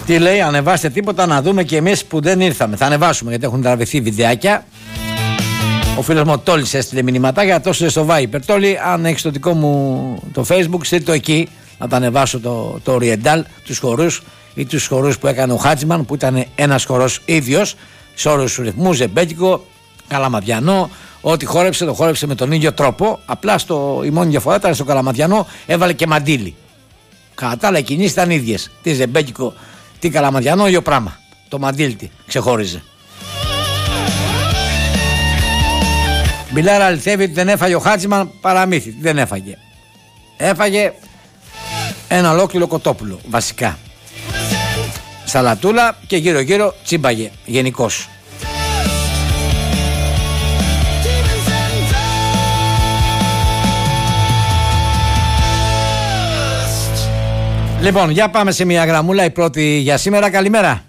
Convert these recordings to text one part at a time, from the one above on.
Τι λέει, ανεβάστε τίποτα να δούμε και εμείς που δεν ήρθαμε. Θα ανεβάσουμε γιατί έχουν τραβηθεί βιντεάκια. Ο φίλος μου ο Τόλης έστειλε μηνυματάκια, το έστειλε στο Viper. Τόλη, αν έχεις το δικό μου το Facebook, στείλ το εκεί. Να τα ανεβάσω το Oriental, τους χορούς ή τους χορούς που έκανε ο Χάτζημαν, που ήταν ένας χορός ίδιος, σε όρους ρυθμού, ζεμπέκικο, καλαμαδιανό. Ό,τι χόρεψε, το χόρεψε με τον ίδιο τρόπο. Απλά η μόνη διαφορά ήταν στο καλαμαδιανό έβαλε και μαντίλι. Κατά τα άλλα, οι κινήσεις ήταν ίδιες. Τι ζεμπέκικο, τι καλαμαδιανό, ίδιο πράγμα. Το μαντίλι ξεχώριζε. Μπιλάρα αληθεύει ότι δεν έφαγε ο Χάτζημαν, παραμύθι. Δεν έφαγε. Έφαγε ένα ολόκληρο κοτόπουλο, βασικά. Σαλατούλα και γύρω-γύρω τσίμπαγε γενικώς. Λοιπόν, για πάμε σε μια γραμμούλα, η πρώτη για σήμερα. Καλημέρα.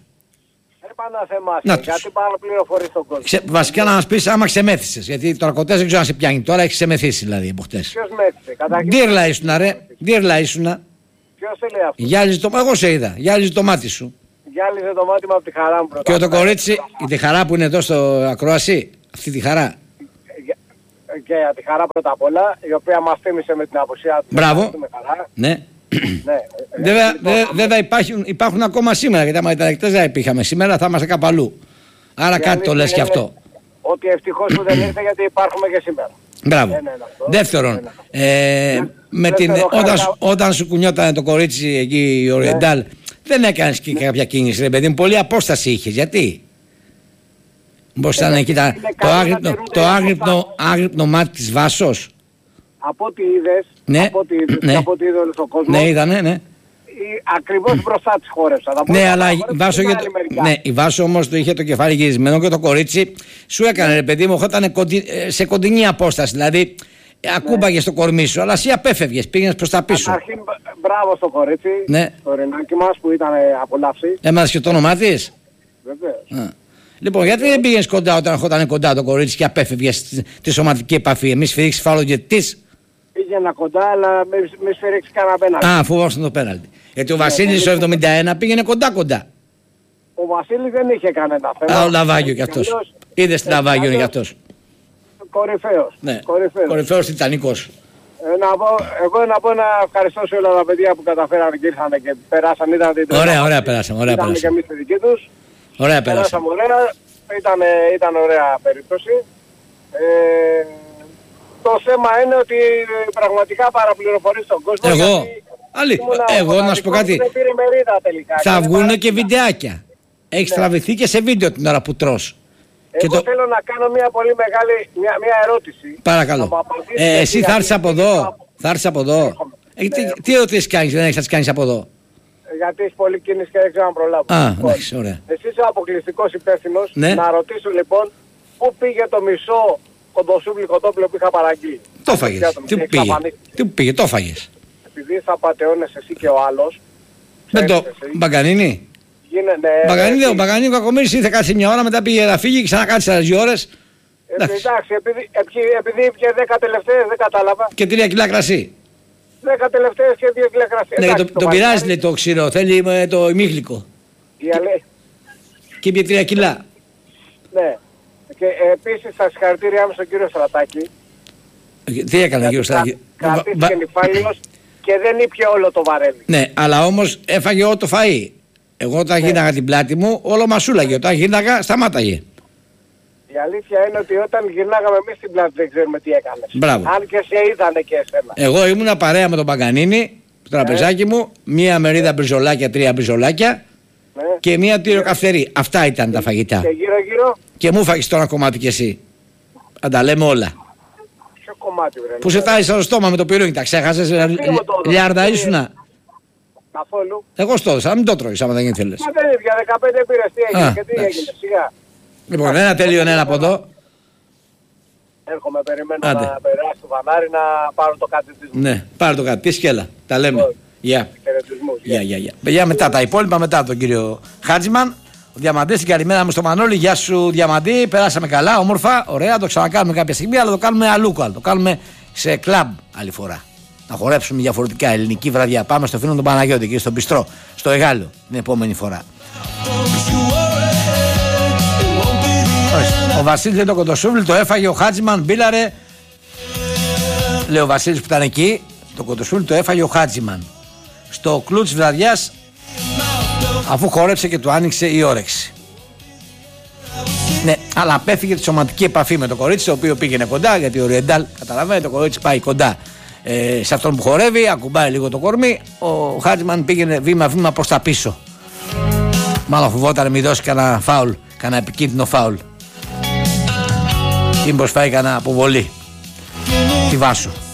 Κάτι παραπληροφορεί στον κόσμο. Βασικά να μας πεις άμα ξεμέθησες. Γιατί το αρκωτές δεν ξέρω αν σε πιάνει τώρα, έχεις ξεμεθύσει δηλαδή από χτες. Ποιος μέθησε? Ντύρλα ήσουνα ρε, ντύρλα ήσουνα. Ποιος το λέει αυτό? Γυάλιζε το... Εγώ σε είδα, γυάλιζε το μάτι σου. Γυάλιζε το μάτι μου από τη χαρά μου πρώτα. Και το κορίτσι, τη χαρά που είναι εδώ στο ακροασί, αυτή τη χαρά. Και τη χαρά πρώτα απ' όλα, η οποία μας θύμισε με την απουσία του. Μπράβο. Ναι. Βέβαια υπάρχουν ακόμα σήμερα, γιατί άμα ήταν εκτές δεν υπήρχαμε σήμερα, θα είμαστε κάπου αλλού. Άρα κάτι το λες και αυτό. Ότι ευτυχώς που δεν ήρθε, γιατί υπάρχουμε και σήμερα. Μπράβο. Δεύτερον, όταν σου κουνιόταν το κορίτσι εκεί η Oriental, δεν έκανες και κάποια κίνηση ρε παιδί μου, πολλή απόσταση είχες, γιατί? Πώς ήταν εκεί το άγρυπνο μάτι της Βάσος. Από ό,τι είδες, από ό,τι είδε όλος ο κόσμος. Ναι, είδανε, ναι. Ακριβώς μπροστά της χόρεψα. Ναι, αλλά η Βάσο όμως το είχε το κεφάλι γυρισμένο και το κορίτσι σου έκανε ρε παιδί μου, ήταν σε κοντινή απόσταση, δηλαδή ακούμπαγες το κορμί σου, αλλά εσύ απέφευγες, πήγαινες προς τα πίσω. Καταρχήν, μπράβο στο κορίτσι, στο Ρενάκι μας που ήταν απολαύσει. Έμαθες και το όνομά της. Βεβαίως. Λοιπόν, γιατί δεν πήγαινες κοντά όταν ερχόταν κοντά το κορίτσι και απέφευγες τη σωματική επαφή, εμείς σφυρίξεις φάουλο και της. Πήγαινα κοντά, αλλά με σφυρίξει κανένα πέναλτι. Α, φοβόσουν το πέναλτι. Γιατί ο Βασίλης στο 71 πήγαινε κοντά. Ο Βασίλης δεν είχε κανένα θέμα. Α, ο Λαβάγιο κι αυτός. Είδες τι Λαβάγιο κι αυτός. Κορυφαίος. Ναι. Κορυφαίος τιτανικός. Εγώ να πω να ευχαριστώ σε όλα τα παιδιά που καταφέρανε και ήρθαν και περάσαν. Ωραία περάσαμε. Ήταν και εμείς στη δική τους. Ωραία περάσαμε. Ήταν ωραία περίπτωση. Το θέμα είναι ότι πραγματικά παραπληροφορεί τον κόσμο. Εγώ να σου πω κάτι. Θα βγουν και βιντεάκια. Έχεις τραβηθεί και σε βίντεο την ώρα που τρως. Εγώ θέλω να κάνω μια πολύ μεγάλη μια ερώτηση. Παρακαλώ. Εσύ θα έρθεις από εδώ. Τι ερωτήσεις κάνεις, δεν έχεις να τις κάνεις από εδώ? Γιατί έχει πολλή κίνηση και δεν ξέρω αν προλάβω. Ωραία. Εσύ είσαι ο αποκλειστικός υπεύθυνος. Να ρωτήσω λοιπόν πού πήγε το μισό κοντοσούβλι κοτόπουλο που είχα παραγγείλει. Το φάγες. Τι πήγε, το φάγες. Επειδή θα πατεώνες εσύ και ο άλλος. Με το Μπαγκανίνι. Ο Μπαγκανίνι ο Κακομοίρης ήρθε κάτσε μια ώρα, μετά πήγε να φύγει και ξανακάτσε άλλες 2 ώρες. Εντάξει, επειδή ήπια 10 τελευταίες δεν κατάλαβα. Και 3 κιλά κρασί. 10 τελευταίες και 2 κιλά κρασί. Ναι, το πειράζει λέει το ξηρό, θέλει το ημίχλικο. Και είπε 3 κιλά. Ναι. Και επίσης τα συγχαρητήριά μου στον κύριο Στρατάκη. Τι έκανε ο κύριος Στρατάκη? Κρατήθηκε νυφάλιος και δεν ήπια όλο το βαρέλι. Ναι, αλλά όμως έφαγε όλο το φαΐ. Εγώ όταν γύρναγα την πλάτη μου, όλο μασούλαγε. Όταν γύρναγα, σταμάταγε. Η αλήθεια είναι ότι όταν γυρνάγαμε εμείς την πλάτη δεν ξέρουμε τι έκανες. Μπράβο. Αν και σε είδανε και εσένα. Εγώ ήμουνα παρέα με τον Παγκανίνη, το τραπεζάκι μου, μία μερίδα μπριζολάκια, 3 μπριζολάκια και μία τυροκαυτερή. Αυτά ήταν τα φαγητά. Και γύρω-γύρω. Και μου φάγεις τώρα κομμάτι κι εσύ. Αν τα λέμε όλα. Ποιο κομμάτι βρε? Που σε τάισα στο στόμα με το πυρούνι, τα ξέχασες, λιάρδα ήσουνα. Καθόλου. Εγώ στο έδωσα, μην το τρώεις άμα δεν ήθελες. Μα δεν είναι, για 15 πήρες, τι έγινε και τι έγινε, σιγά. Λοιπόν, ένα τελείωνε ένα από εδώ. Έρχομαι, περιμένω να περάσει το φανάρι να πάρω το κάτι της μου. Ναι, πάρω το κάτι της και έλα, τα λέμε. Γεια. Παιδιά, μετά τα υπόλοιπα, μετά τον κύριο Χάτζημαν. Ο Διαμαντής, την καλημέρα μου στο Μανώλη. Γεια σου Διαμαντή, περάσαμε καλά, όμορφα, ωραία. Το ξανακάνουμε κάποια στιγμή, αλλά το κάνουμε αλλού. Το κάνουμε σε κλαμπ άλλη φορά. Να χορέψουμε διαφορετικά ελληνική βραδιά. Πάμε στο φίλο τον Παναγιώτη και στον Πιστρό, στο Εγάλιο την επόμενη φορά. Ο Βασίλης λέει το κοντοσούβλι το έφαγε ο Χάτζιμαν, μπίλαρε. Λέει ο Βασίλης που ήταν εκεί, το κοντοσούβλι το έφαγε ο Χάτζιμαν. Στο κλου της βραδιάς, αφού χόρεψε και του άνοιξε η όρεξη. Ναι, αλλά απέφυγε τη σωματική επαφή με το κορίτσι, το οποίο πήγαινε κοντά, γιατί ο Ριεντάλ, καταλαβαίνετε, το κορίτσι πάει κοντά σε αυτόν που χορεύει, ακουμπάει λίγο το κορμί. Ο Χάτζιμαν πήγαινε βήμα-βήμα προς τα πίσω. Μάλλον φοβόταν μην δώσει κανένα φάουλ, κανένα επικίνδυνο φάουλ. Ή μπρος φάει κανένα αποβολή. Τη Βάσο.